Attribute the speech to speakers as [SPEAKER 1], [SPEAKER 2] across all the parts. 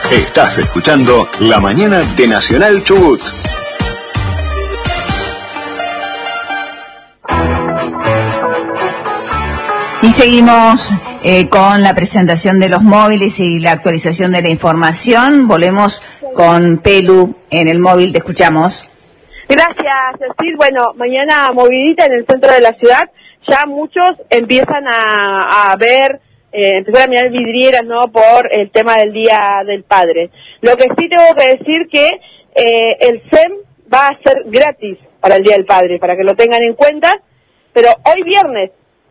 [SPEAKER 1] Estás escuchando La Mañana de Nacional Chubut.
[SPEAKER 2] Y seguimos con la presentación de los móviles y la actualización de la información. Volvemos con Pelu en el móvil, te escuchamos.
[SPEAKER 3] Gracias, Cecil. Bueno, mañana movidita en el centro de la ciudad. Ya muchos empiezan a ver, empezar a mirar vidrieras, ¿no? Por el tema del Día del Padre. Lo que sí tengo que decir que el SEM va a ser gratis para el Día del Padre, para que lo tengan en cuenta. Pero hoy viernes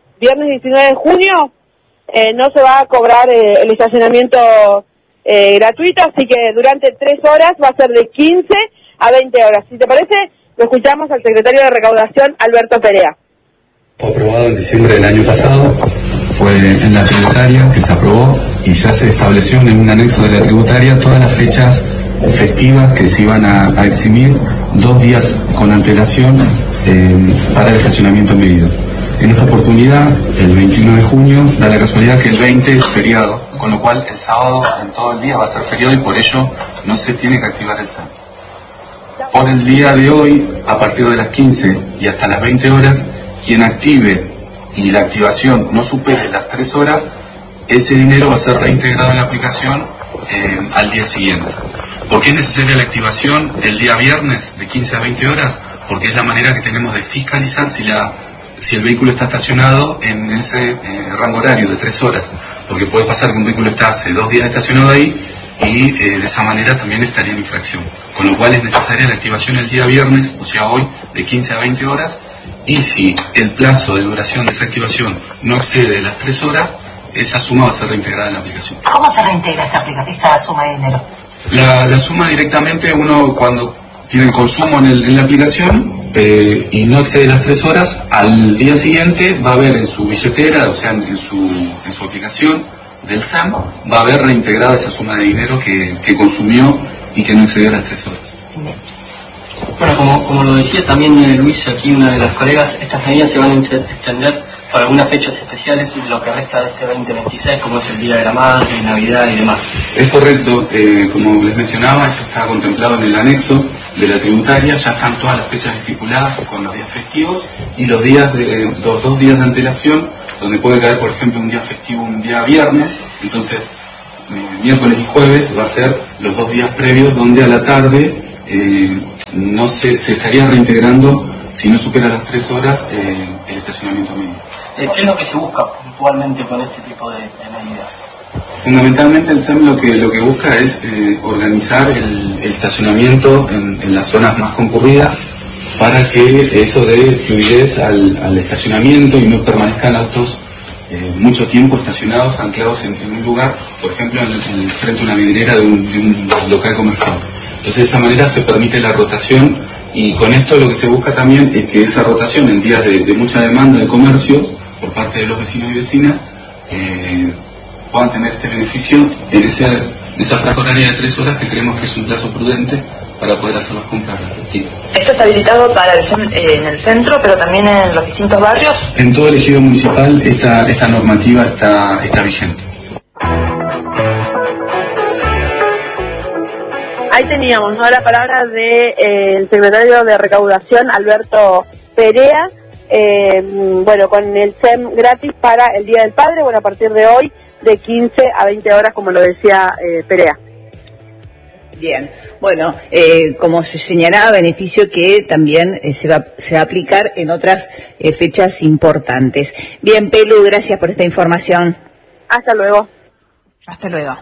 [SPEAKER 3] 19 de junio, no se va a cobrar el estacionamiento gratuito, así que durante 3 horas va a ser de 15 a 20 horas. Si te parece, lo escuchamos al secretario de Recaudación, Alberto Perea.
[SPEAKER 4] Fue aprobado en diciembre del año pasado, fue en la tributaria que se aprobó y ya se estableció en un anexo de la tributaria todas las fechas festivas que se iban a eximir 2 días con antelación para el estacionamiento medido. En esta oportunidad, el 21 de junio, da la casualidad que el 20 es feriado, con lo cual el sábado en todo el día va a ser feriado y por ello no se tiene que activar el SEM. Por el día de hoy, a partir de las 15 y hasta las 20 horas, quien active y la activación no supere las 3 horas, ese dinero va a ser reintegrado en la aplicación al día siguiente. ¿Por qué es necesaria la activación el día viernes de 15 a 20 horas? Porque es la manera que tenemos de fiscalizar si el vehículo está estacionado en ese rango horario de 3 horas, porque puede pasar que un vehículo está hace 2 días estacionado ahí y de esa manera también estaría en infracción. Con lo cual es necesaria la activación el día viernes, o sea hoy, de 15 a 20 horas, y si el plazo de duración de esa activación no excede las 3 horas, esa suma va a ser reintegrada en la aplicación.
[SPEAKER 5] ¿Cómo se reintegra esta suma de dinero?
[SPEAKER 4] La suma directamente, uno cuando tiene el consumo en la aplicación y no excede las 3 horas, al día siguiente va a haber en su billetera, o sea, en su aplicación del SEM, va a haber reintegrada esa suma de dinero que consumió y que no excedió las 3 horas.
[SPEAKER 6] Bueno, como lo decía también Luis, aquí una de las colegas, estas medidas se van a extender por algunas fechas especiales y lo que resta de este 2026, como es el Día de la Madre, Navidad y demás.
[SPEAKER 4] Es correcto, como les mencionaba, eso está contemplado en el anexo de la tributaria, ya están todas las fechas estipuladas con los días festivos y los días los 2 días de antelación, donde puede caer, por ejemplo, un día festivo, un día viernes, entonces miércoles y jueves va a ser los 2 días previos, donde a la tarde no se estaría reintegrando, si no supera las 3 horas, el estacionamiento mínimo.
[SPEAKER 6] ¿Qué es lo que se busca puntualmente con este tipo de medidas?
[SPEAKER 4] Fundamentalmente el SEM lo que busca es organizar el estacionamiento en las zonas más concurridas para que eso dé fluidez al estacionamiento y no permanezcan autos mucho tiempo estacionados, anclados en un lugar, por ejemplo frente a una vidriera de un local comercial. Entonces de esa manera se permite la rotación y con esto lo que se busca también es que esa rotación en días de mucha demanda de comercios por parte de los vecinos y vecinas puedan tener este beneficio en esa franja horaria de 3 horas que creemos que es un plazo prudente para poder hacer las compras respectivas.
[SPEAKER 5] ¿Esto está habilitado en el centro, pero también en los distintos barrios?
[SPEAKER 4] En todo el ejido municipal esta normativa está vigente.
[SPEAKER 3] Ahí teníamos, ¿no?, la palabra del secretario de Recaudación, Alberto Perea, bueno, con el SEM gratis para el Día del Padre, bueno, a partir de hoy, de 15 a 20 horas, como lo decía Perea.
[SPEAKER 2] Bien, bueno, como se señalaba, beneficio que también se va a aplicar en otras fechas importantes. Bien, Pelu, gracias por esta información.
[SPEAKER 3] Hasta luego.
[SPEAKER 2] Hasta luego.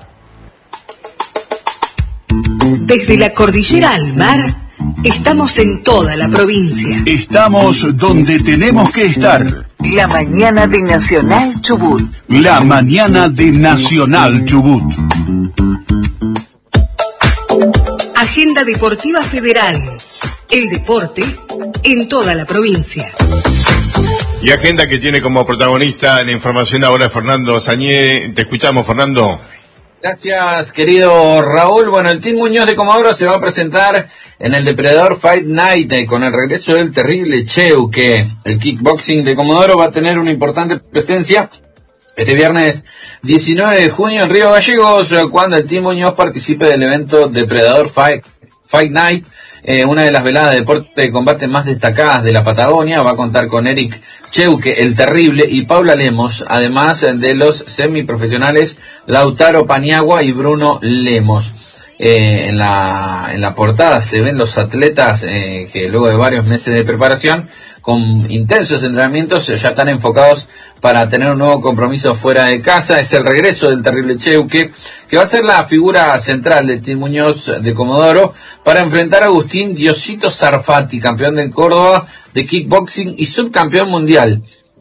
[SPEAKER 7] Desde la cordillera al mar, estamos en toda la provincia.
[SPEAKER 1] Estamos donde tenemos que estar.
[SPEAKER 5] La mañana de Nacional Chubut.
[SPEAKER 1] La mañana de Nacional Chubut.
[SPEAKER 7] Agenda Deportiva Federal. El deporte en toda la provincia.
[SPEAKER 8] Y agenda que tiene como protagonista la información ahora Fernando Sañé. Te escuchamos, Fernando.
[SPEAKER 9] Gracias, querido Raúl. Bueno, el Team Muñoz de Comodoro se va a presentar en el Depredador Fight Night con el regreso del terrible Cheu, que el kickboxing de Comodoro va a tener una importante presencia Este viernes 19 de junio en Río Gallegos, cuando el Team Muñoz participe del evento Depredador Fight Night, una de las veladas de deporte de combate más destacadas de la Patagonia. Va a contar con Eric Cheuque, el Terrible, y Paula Lemos, además de los semiprofesionales Lautaro Paniagua y Bruno Lemos. En la portada se ven los atletas que luego de varios meses de preparación, con intensos entrenamientos, ya están enfocados para tener un nuevo compromiso fuera de casa. Es el regreso del Terrible Cheuque, que va a ser la figura central del Team Muñoz de Comodoro, para enfrentar a Agustín Diosito Sarfati, campeón del Córdoba de kickboxing y subcampeón mundial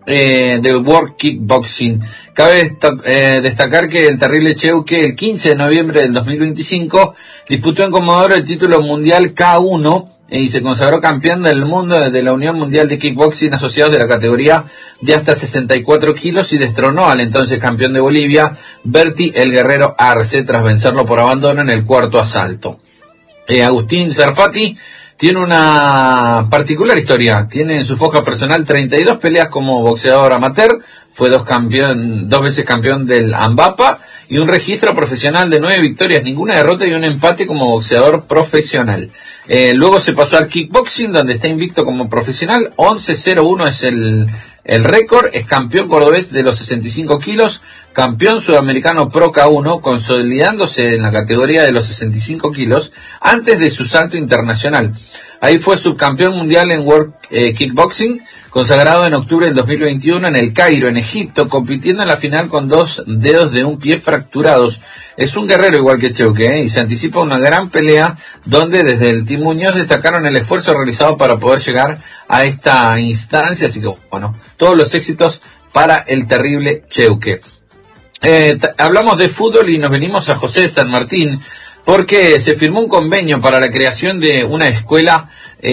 [SPEAKER 9] de World Kickboxing. Cabe destacar que el Terrible Cheuque el 15 de noviembre del 2025 disputó en Comodoro el título mundial K1 y se consagró campeón del mundo de la Unión Mundial de Kickboxing asociados de la categoría de hasta 64 kilos y destronó al entonces campeón de Bolivia, Berti el Guerrero Arce, tras vencerlo por abandono en el cuarto asalto. Agustín Sarfati tiene una particular historia. Tiene en su foja personal 32 peleas como boxeador amateur, fue dos veces campeón del AMBAPA y un registro profesional de 9 victorias, ninguna derrota y un empate como boxeador profesional. Luego se pasó al kickboxing, donde está invicto como profesional, 11-0-1 es el récord, es campeón cordobés de los 65 kilos, campeón sudamericano Pro K1, consolidándose en la categoría de los 65 kilos antes de su salto internacional. Ahí fue subcampeón mundial en World Kickboxing, consagrado en octubre del 2021 en el Cairo, en Egipto, compitiendo en la final con 2 dedos de un pie fracturados. Es un guerrero igual que Cheuque, y se anticipa una gran pelea donde desde el Team Muñoz destacaron el esfuerzo realizado para poder llegar a esta instancia. Así que bueno, todos los éxitos para el Terrible Cheuque. Hablamos de fútbol y nos venimos a José de San Martín, porque se firmó un convenio para la creación de una escuela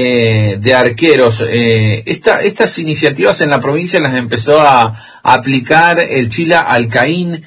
[SPEAKER 9] de arqueros. Estas iniciativas en la provincia las empezó a aplicar el Chila Alcaín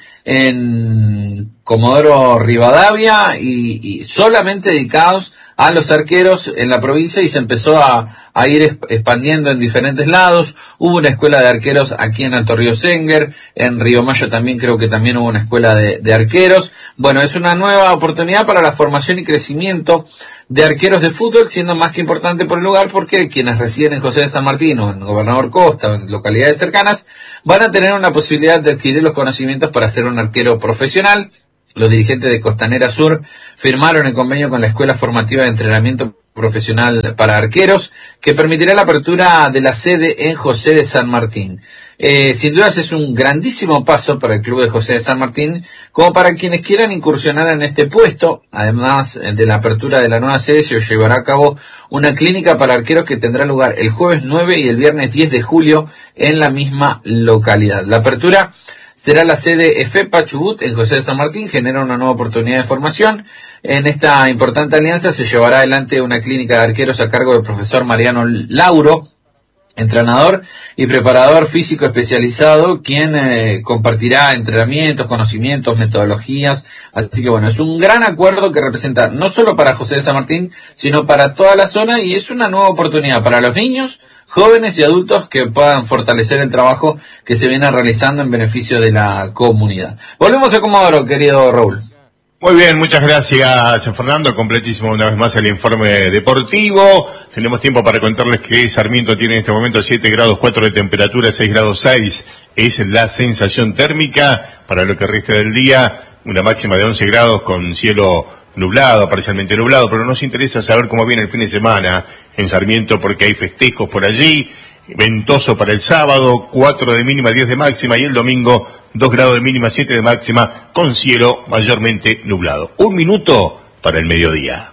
[SPEAKER 9] en Comodoro Rivadavia y solamente dedicados a los arqueros en la provincia, y se empezó a ir expandiendo en diferentes lados. Hubo una escuela de arqueros aquí en Alto Río Senguer, en Río Mayo también creo que también hubo una escuela de arqueros. Bueno, es una nueva oportunidad para la formación y crecimiento de arqueros de fútbol, siendo más que importante por el lugar, porque quienes residen en José de San Martín o en Gobernador Costa o en localidades cercanas van a tener una posibilidad de adquirir los conocimientos para ser un arquero profesional. Los dirigentes de Costanera Sur firmaron el convenio con la Escuela Formativa de Entrenamiento Profesional para Arqueros, que permitirá la apertura de la sede en José de San Martín. Sin dudas es un grandísimo paso para el club de José de San Martín, como para quienes quieran incursionar en este puesto. Además de la apertura de la nueva sede, se llevará a cabo una clínica para arqueros que tendrá lugar el jueves 9 y el viernes 10 de julio en la misma localidad. La apertura será la sede EFEPA Chubut en José de San Martín, genera una nueva oportunidad de formación. En esta importante alianza se llevará adelante una clínica de arqueros a cargo del profesor Mariano Lauro, entrenador y preparador físico especializado, quien compartirá entrenamientos, conocimientos, metodologías. Así que bueno, es un gran acuerdo que representa no solo para José de San Martín, sino para toda la zona, y es una nueva oportunidad para los niños, jóvenes y adultos que puedan fortalecer el trabajo que se viene realizando en beneficio de la comunidad. Volvemos a Comodoro, querido Raúl.
[SPEAKER 8] Muy bien, muchas gracias, Fernando. Completísimo una vez más el informe deportivo. Tenemos tiempo para contarles que Sarmiento tiene en este momento 7 grados 4 de temperatura, 6 grados 6 es la sensación térmica. Para lo que resta del día, una máxima de 11 grados con cielo nublado, parcialmente nublado, pero nos interesa saber cómo viene el fin de semana en Sarmiento, porque hay festejos por allí. Ventoso para el sábado, 4 de mínima, 10 de máxima, y el domingo 2 grados de mínima, 7 de máxima, con cielo mayormente nublado. 1 minuto para el mediodía.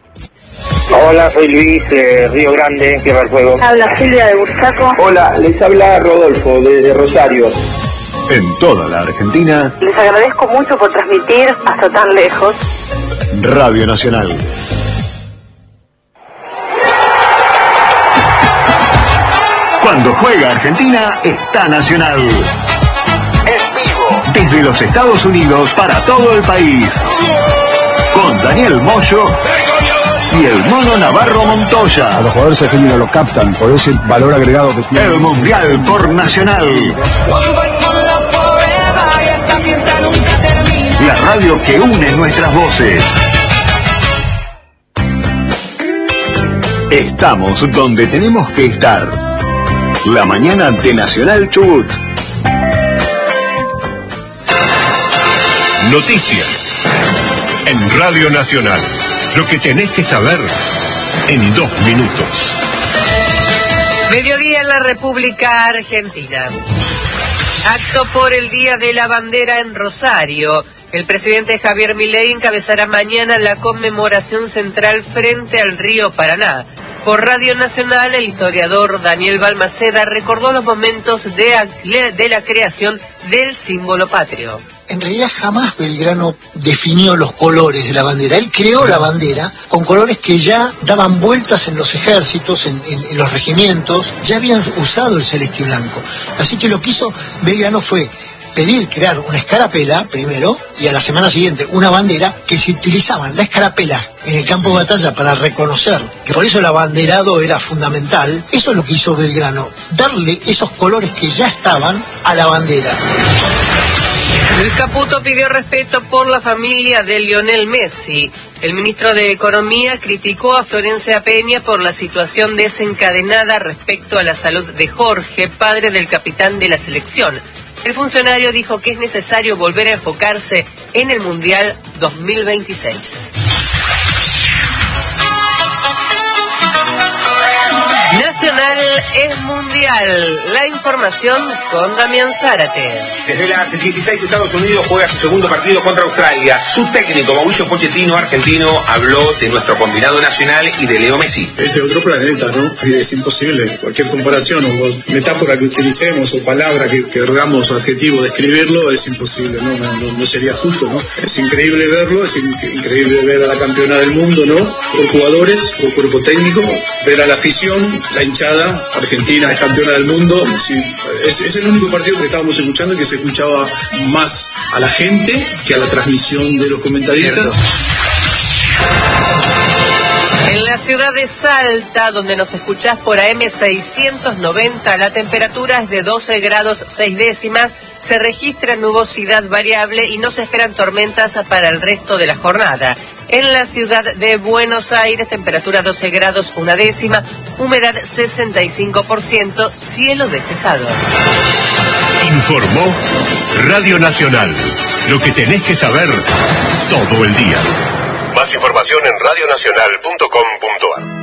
[SPEAKER 10] Hola, soy Luis, Río Grande, Tierra del Fuego.
[SPEAKER 3] Habla Silvia de Bursaco.
[SPEAKER 10] Hola, les habla Rodolfo desde Rosario.
[SPEAKER 1] En toda la Argentina,
[SPEAKER 3] Les agradezco mucho por transmitir hasta tan lejos.
[SPEAKER 1] Radio Nacional. Cuando juega Argentina, está Nacional. En vivo. Desde los Estados Unidos para todo el país. Con Daniel Moyo y el Mono Navarro Montoya.
[SPEAKER 11] A los jugadores argentinos lo captan por ese valor agregado que tiene.
[SPEAKER 1] El Mundial por Nacional. la radio que une nuestras voces. Estamos donde tenemos que estar. La mañana de Nacional Chubut.
[SPEAKER 12] Noticias en Radio Nacional. Lo que tenés que saber en 2 minutos.
[SPEAKER 13] Mediodía en la República Argentina. Acto por el Día de la Bandera en Rosario. El presidente Javier Milei encabezará mañana la conmemoración central frente al río Paraná. Por Radio Nacional, el historiador Daniel Balmaceda recordó los momentos de la creación del símbolo patrio.
[SPEAKER 14] En realidad jamás Belgrano definió los colores de la bandera. Él creó la bandera con colores que ya daban vueltas en los ejércitos, en los regimientos, ya habían usado el celeste y blanco. Así que lo que hizo Belgrano fue crear una escarapela primero, y a la semana siguiente una bandera, que se utilizaban la escarapela en el campo de batalla para reconocer, que por eso el abanderado era fundamental. Eso es lo que hizo Belgrano, darle esos colores que ya estaban a la bandera.
[SPEAKER 13] Luis Caputo pidió respeto por la familia de Lionel Messi. El ministro de Economía criticó a Florencia Peña por la situación desencadenada respecto a la salud de Jorge, padre del capitán de la selección. El funcionario dijo que es necesario volver a enfocarse en el Mundial 2026. Nacional es mundial. La información con Damián Zárate.
[SPEAKER 15] Desde las 16 Estados Unidos juega su segundo partido contra Australia. Su técnico Mauricio Pochettino, argentino, habló de nuestro combinado nacional y de Leo Messi.
[SPEAKER 16] Este es otro planeta, ¿no? Es imposible. Cualquier comparación o metáfora que utilicemos o palabra que queramos o adjetivo describirlo es imposible, no sería justo, ¿no? Es increíble verlo, es increíble ver a la campeona del mundo, ¿no? Por jugadores, por cuerpo técnico, ver a la afición, la hinchada. Argentina es campeona del mundo. Sí, es el único partido que estábamos escuchando que se escuchaba más a la gente que a la transmisión de los comentaristas.
[SPEAKER 13] En la ciudad de Salta, donde nos escuchás por AM 690, la temperatura es de 12 grados 6 décimas, se registra nubosidad variable y no se esperan tormentas para el resto de la jornada. En la ciudad de Buenos Aires, temperatura 12 grados 1 décima, humedad 65%, cielo despejado.
[SPEAKER 12] Informó Radio Nacional. Lo que tenés que saber todo el día. Más información en radionacional.com.ar.